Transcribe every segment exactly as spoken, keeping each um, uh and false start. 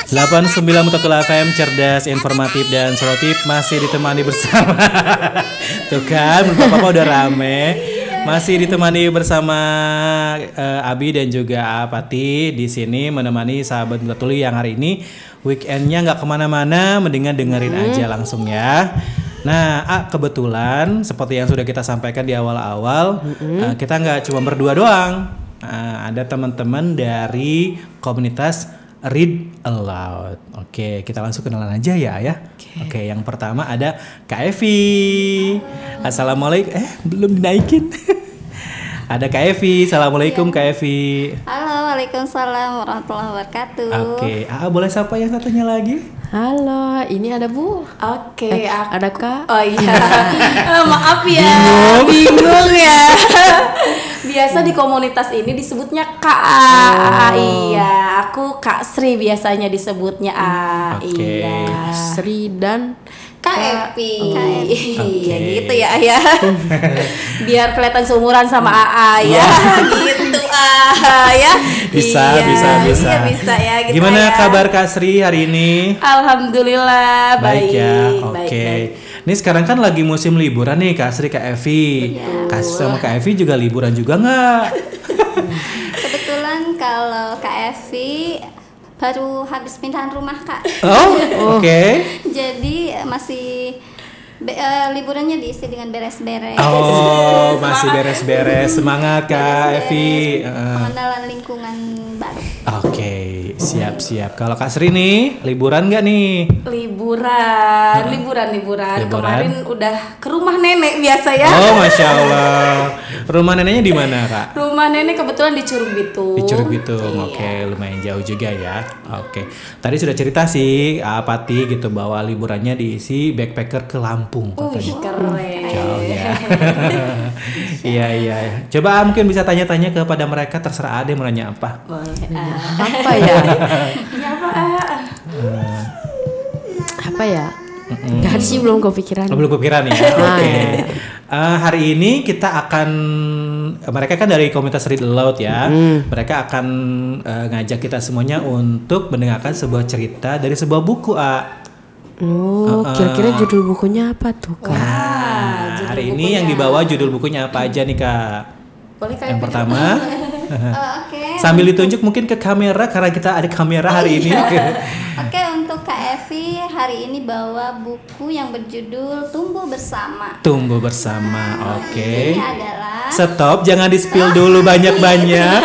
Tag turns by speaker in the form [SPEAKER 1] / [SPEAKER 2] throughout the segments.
[SPEAKER 1] delapan puluh sembilan Mutatul F M, cerdas, informatif, dan solutif. Masih ditemani bersama tuh kan, Bapak udah rame. Masih ditemani bersama uh, Abi dan juga Apati di sini menemani sahabat Mutatuli yang hari ini weekendnya nggak kemana-mana, mendingan dengerin hmm. aja langsung ya. Nah, ah, kebetulan seperti yang sudah kita sampaikan di awal-awal, mm-hmm. uh, kita nggak cuma berdua doang. Uh, ada teman-teman dari komunitas Read Aloud. Oke, kita langsung kenalan aja ya, ya. Oke, Oke yang pertama ada Kak Evi. Assalamualaikum. Eh, belum dinaikin. Ada Kak Evi. Assalamualaikum Kak Evi.
[SPEAKER 2] Halo, waalaikumsalam warahmatullahi wabarakatuh.
[SPEAKER 1] Oke, ah, boleh sapa yang satunya lagi?
[SPEAKER 3] Halo, ini ada Bu.
[SPEAKER 2] Oke,
[SPEAKER 3] eh, ada Kak.
[SPEAKER 2] Oh iya. Maaf ya.
[SPEAKER 1] Bingung,
[SPEAKER 2] Bingung ya. Biasa di komunitas ini disebutnya Kak. Oh. Iya, aku Kak Sri biasanya disebutnya. Ah,
[SPEAKER 1] okay.
[SPEAKER 2] Iya.
[SPEAKER 3] Sri dan
[SPEAKER 2] Kak Evi.
[SPEAKER 1] Okay.
[SPEAKER 2] Ya gitu ya, ya. Biar kelihatan seumuran sama A A ya. Gitu ah ya.
[SPEAKER 1] Bisa,
[SPEAKER 2] iya,
[SPEAKER 1] bisa, bisa.
[SPEAKER 2] Iya, bisa ya gitu.
[SPEAKER 1] Gimana
[SPEAKER 2] ya.
[SPEAKER 1] kabar Kak Sri hari ini?
[SPEAKER 2] Alhamdulillah baik.
[SPEAKER 1] Baik ya. Oke.
[SPEAKER 2] Okay.
[SPEAKER 1] Ini sekarang kan lagi musim liburan nih Kak Sri, Kak Evi.
[SPEAKER 2] Iya.
[SPEAKER 1] Kak Sri sama Kak Evi juga liburan juga nggak?
[SPEAKER 2] Kebetulan kalau Kak Evi baru habis pindahan rumah Kak.
[SPEAKER 1] Oh, oke. Okay.
[SPEAKER 2] Jadi masih be, uh, liburannya diisi dengan beres-beres.
[SPEAKER 1] Oh, masih beres-beres. Semangat Kak Evi.
[SPEAKER 2] Pengenalan lingkungan baru.
[SPEAKER 1] Oke, okay, siap-siap. Kalau Kak Sri nih, liburan nggak nih?
[SPEAKER 2] Liburan, liburan, liburan.
[SPEAKER 1] Liburan.
[SPEAKER 2] Kemarin udah ke rumah nenek biasa ya.
[SPEAKER 1] Oh, masya Allah. Rumah neneknya di mana Kak?
[SPEAKER 2] Rumah nenek kebetulan di Curug Bitung.
[SPEAKER 1] Di Curug Bitung,
[SPEAKER 2] Iya.
[SPEAKER 1] Oke, okay, lumayan jauh juga ya. Oke, okay. Tadi sudah cerita sih Apati gitu bahwa liburannya diisi backpacker ke Lampung katanya.
[SPEAKER 2] Uh, keren.
[SPEAKER 1] Jauh ya. Iya iya. Coba mungkin bisa tanya-tanya kepada mereka, terserah ada yang mau nanya apa.
[SPEAKER 2] Boleh.
[SPEAKER 3] apa ya?
[SPEAKER 2] Ya apa?
[SPEAKER 1] Uh,
[SPEAKER 3] apa ya? Gak sih, belum kepikiran.
[SPEAKER 1] Oh, belum kepikiran ya. Oke. Okay. Uh, hari ini kita akan, mereka kan dari komunitas Read Aloud ya. Mm. Mereka akan uh, ngajak kita semuanya untuk mendengarkan sebuah cerita dari sebuah buku, A.
[SPEAKER 3] Oh, uh, kira-kira judul bukunya apa tuh, Kak?
[SPEAKER 1] Nah, hari ini yang dibawa judul bukunya apa aja nih, Kak?
[SPEAKER 2] Boleh Kak.
[SPEAKER 1] Yang pertama.
[SPEAKER 2] uh, okay.
[SPEAKER 1] Sambil ditunjuk mungkin ke kamera karena kita ada kamera hari oh, ini.
[SPEAKER 2] Iya. Oke, okay, untuk Kak Evi hari ini bawa buku yang berjudul Tumbuh Bersama.
[SPEAKER 1] Tumbuh Bersama. Nah, oke. Okay.
[SPEAKER 2] Ini adalah
[SPEAKER 1] Stop, jangan di-spill dulu banyak-banyak.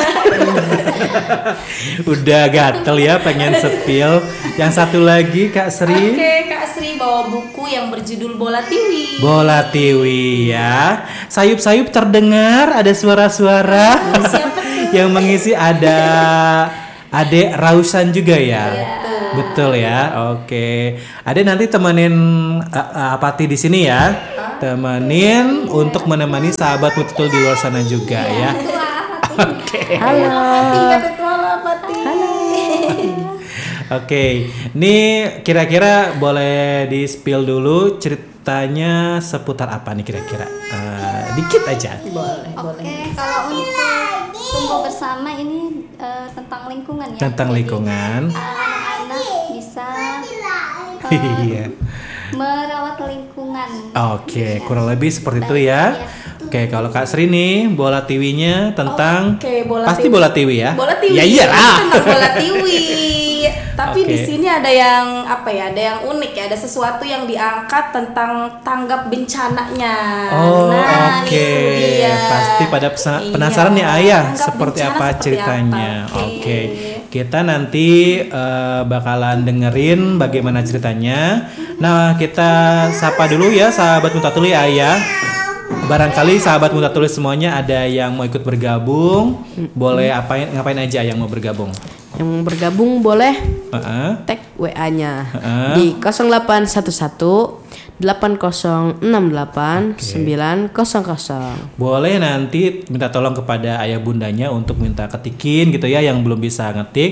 [SPEAKER 1] Udah gatel ya pengen spill. Yang satu lagi Kak Sri.
[SPEAKER 2] Oke, okay, Kak Sri bawa buku yang berjudul Bola Tiwi.
[SPEAKER 1] Bola Tiwi ya. Sayup-sayup terdengar ada suara-suara.
[SPEAKER 2] Siapa tuh?
[SPEAKER 1] Yang mengisi ada Ade Rausan juga ya.
[SPEAKER 2] Yeah.
[SPEAKER 1] Betul ya. Oke. Ade nanti temenin uh, Apati di sini ya. Temenin untuk menemani sahabat Mutul di luar sana juga yeah. ya. Oke.
[SPEAKER 3] Halo.
[SPEAKER 2] Halo.
[SPEAKER 1] Oke. Ini kira-kira boleh di-spill dulu ceritanya seputar apa nih kira-kira? Uh, dikit aja.
[SPEAKER 2] Boleh. Oke. Okay. Kalau untuk Tumbuh Bersama ini uh, tentang lingkungan ya.
[SPEAKER 1] Tentang
[SPEAKER 2] Jadi,
[SPEAKER 1] lingkungan.
[SPEAKER 2] Anak-anak bisa uh,
[SPEAKER 1] Iya.
[SPEAKER 2] merawat lingkungan.
[SPEAKER 1] Oke, okay, ya. Kurang lebih seperti itu ya. ya. Oke, okay, kalau Kak Sri nih bola tiwinya tentang
[SPEAKER 2] oh, okay, bola
[SPEAKER 1] pasti
[SPEAKER 2] tiwi.
[SPEAKER 1] bola tiwi ya.
[SPEAKER 2] Bola tiwi.
[SPEAKER 1] Ya iyalah.
[SPEAKER 2] Tentang bola tiwi. Tapi
[SPEAKER 1] okay.
[SPEAKER 2] di sini ada yang apa ya? Ada yang unik ya. Ada sesuatu yang diangkat tentang tanggap bencananya.
[SPEAKER 1] Oh,
[SPEAKER 2] nah,
[SPEAKER 1] oke. Okay. Pasti pada pesa- iya. penasaran nih ayah seperti apa seperti ceritanya. Oke. Okay. Okay. Kita nanti uh, bakalan dengerin bagaimana ceritanya. Nah, kita sapa dulu ya sahabat Mutatuli ayah. Barangkali sahabat Mutatuli semuanya ada yang mau ikut bergabung. Boleh apain ngapain aja yang mau bergabung?
[SPEAKER 3] Yang mau bergabung boleh
[SPEAKER 1] uh-uh.
[SPEAKER 3] tag W A-nya
[SPEAKER 1] uh-uh.
[SPEAKER 3] di nol delapan satu satu delapan nol enam delapan sembilan nol nol.
[SPEAKER 1] Boleh nanti minta tolong kepada ayah bundanya untuk minta ketikin gitu ya yang belum bisa ngetik.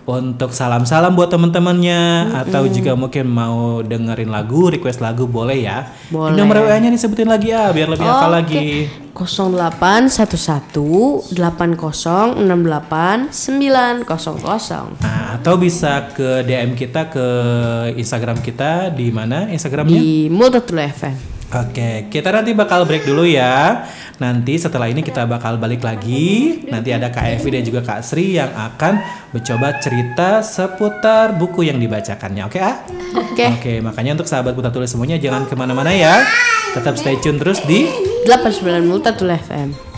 [SPEAKER 1] untuk salam-salam buat teman-temannya atau juga mungkin mau dengerin lagu, request lagu boleh ya.
[SPEAKER 3] Boleh.
[SPEAKER 1] Nomor W A-nya disebutin lagi ya biar lebih hafal lagi.
[SPEAKER 3] nol delapan satu satu delapan nol enam delapan sembilan nol nol.
[SPEAKER 1] Nah, atau bisa ke D M kita ke Instagram kita di mana Instagramnya?
[SPEAKER 3] Di Multatuli F M.
[SPEAKER 1] Oke, kita nanti bakal break dulu ya. Nanti setelah ini kita bakal balik lagi. Nanti ada Kak Evi dan juga Kak Sri yang akan mencoba cerita seputar buku yang dibacakannya. Oke, ah?
[SPEAKER 3] Oke.
[SPEAKER 1] Oke, makanya untuk sahabat Multatuli semuanya jangan kemana-mana ya. Tetap stay tune terus di
[SPEAKER 3] delapan puluh sembilan Multatuli F M.